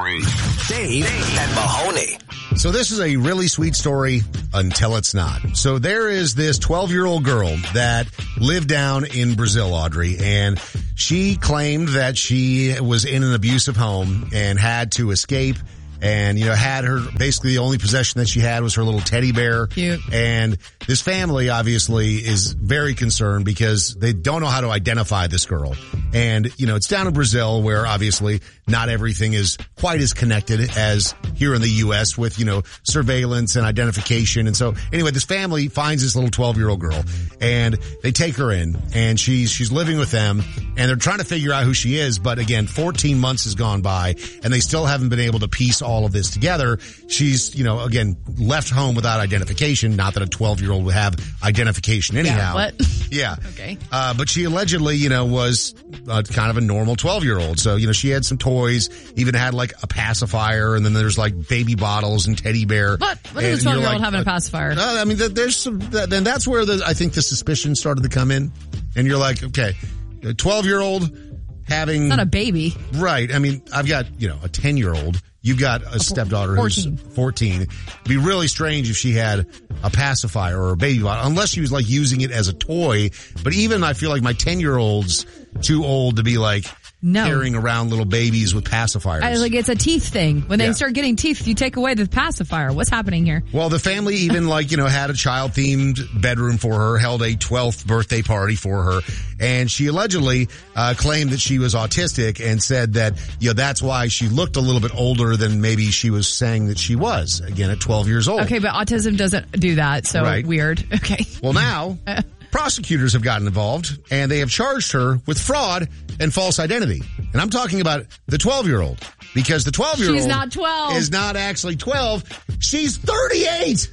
Dave and Mahoney. So this is a really sweet story until it's not. So there is this 12-year-old girl that lived down in Brazil, Audrey, and she claimed that she was in an abusive home and had to escape. And, had her, basically the only possession that she had was her little teddy bear. Cute. And this family obviously is very concerned because they don't know how to identify this girl. And, it's down in Brazil where obviously not everything is quite as connected as here in the U.S. with, surveillance and identification. And so anyway, this family finds this little 12-year-old girl and they take her in and she's living with them and they're trying to figure out who she is. But again, 14 months has gone by and they still haven't been able to piece all of this together. She's, again, left home without identification. Not that a 12-year-old would have identification anyhow. Yeah, what? Yeah. Okay. But she allegedly, was kind of a normal 12-year-old. So, she had some toys, even had like a pacifier, and then there's like baby bottles and teddy bear. What is a 12-year-old having a pacifier? I mean, there's some, then that's where I think the suspicion started to come in. And you're like, okay, a 12-year-old having. It's not a baby. Right. I mean, I've got, a 10-year-old. You've got a stepdaughter 14. who's 14. It'd be really strange if she had a pacifier or a baby bottle, unless she was like using it as a toy. But even I feel like my 10-year-old's too old to be like carrying around little babies with pacifiers. It's a teeth thing. When they start getting teeth, you take away the pacifier. What's happening here? Well, the family even had a child-themed bedroom for her, held a 12th birthday party for her, and she allegedly claimed that she was autistic and said that, that's why she looked a little bit older than maybe she was saying that she was, again, at 12 years old. Okay, but autism doesn't do that, so weird. Okay. Well, now, prosecutors have gotten involved, and they have charged her with fraud and false identity. And I'm talking about the 12-year-old, because the 12-year-old She's not 12. Is not actually 12. She's 38.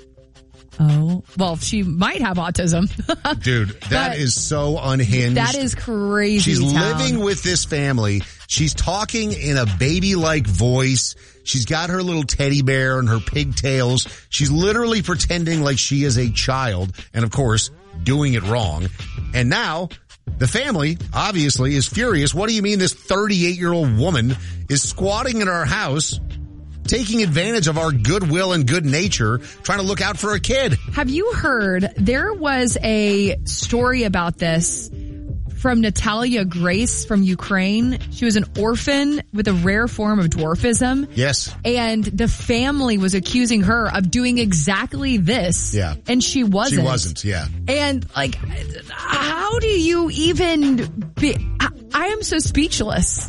Oh, well, she might have autism. Dude, that is so unhinged. That is crazy. She's living with this family. She's talking in a baby-like voice. She's got her little teddy bear and her pigtails. She's literally pretending like she is a child and, of course, doing it wrong. And now the family obviously is furious. What do you mean this 38-year-old woman is squatting in our house, taking advantage of our goodwill and good nature, trying to look out for a kid? Have you heard there was a story about this from Natalia Grace from Ukraine? She was an orphan with a rare form of dwarfism. Yes. And the family was accusing her of doing exactly this. Yeah. And she wasn't. She wasn't, yeah. And how do you even I am so speechless.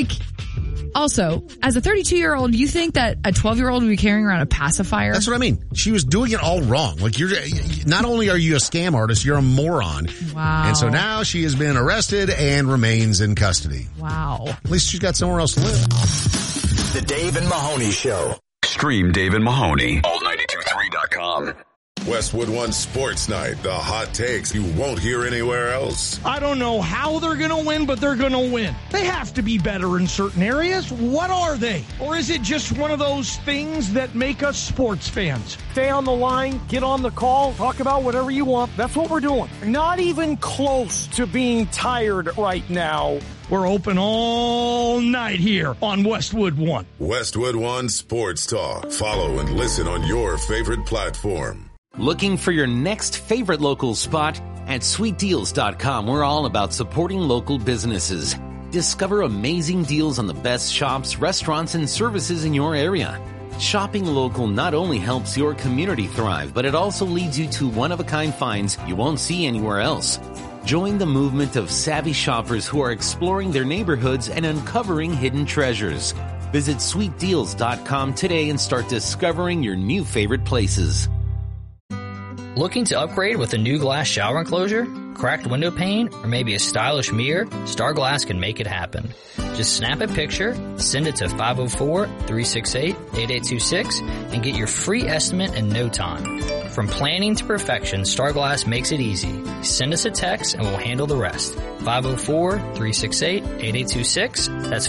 Also, as a 32-year-old, you think that a 12-year-old would be carrying around a pacifier? That's what I mean. She was doing it all wrong. You're not only are you a scam artist, you're a moron. Wow. And so now she has been arrested and remains in custody. Wow. At least she's got somewhere else to live. The Dave and Mahoney Show. Stream Dave and Mahoney. All923.com. Westwood One Sports Night. The hot takes you won't hear anywhere else. I don't know how they're going to win, but they're going to win. They have to be better in certain areas. What are they? Or is it just one of those things that make us sports fans? Stay on the line, get on the call, talk about whatever you want. That's what we're doing. Not even close to being tired right now. We're open all night here on Westwood One. Westwood One Sports Talk. Follow and listen on your favorite platform. Looking for your next favorite local spot? At sweetdeals.com, we're all about supporting local businesses. Discover amazing deals on the best shops, restaurants, and services in your area. Shopping local not only helps your community thrive, but it also leads you to one-of-a-kind finds you won't see anywhere else. Join the movement of savvy shoppers who are exploring their neighborhoods and uncovering hidden treasures. Visit sweetdeals.com today and start discovering your new favorite places. Looking to upgrade with a new glass shower enclosure, cracked window pane, or maybe a stylish mirror? Star Glass can make it happen. Just snap a picture, send it to 504-368-8826, and get your free estimate in no time. From planning to perfection, Star Glass makes it easy. Send us a text and we'll handle the rest. 504-368-8826. That's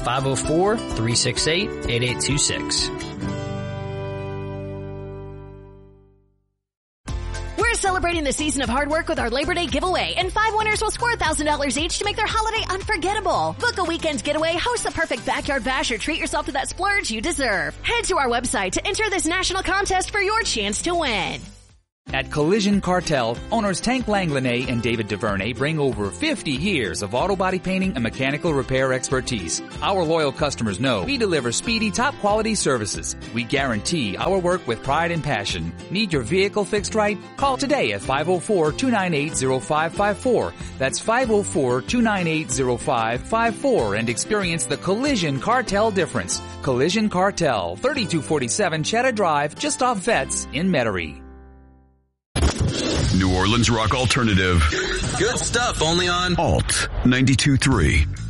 504-368-8826. celebrating the season of hard work with our Labor Day giveaway, and 5 winners will score $1,000 each to make their holiday unforgettable. Book a weekend's getaway, host the perfect backyard bash, or treat yourself to that splurge you deserve. Head to our website to enter this national contest for your chance to win. At Collision Cartel, owners Tank Langlanay and David DuVernay bring over 50 years of auto body painting and mechanical repair expertise. Our loyal customers know we deliver speedy, top-quality services. We guarantee our work with pride and passion. Need your vehicle fixed right? Call today at 504-298-0554. That's 504-298-0554 and experience the Collision Cartel difference. Collision Cartel, 3247 Cheddar Drive, just off Vets in Metairie. New Orleans rock alternative. Good stuff, only on Alt 92.3.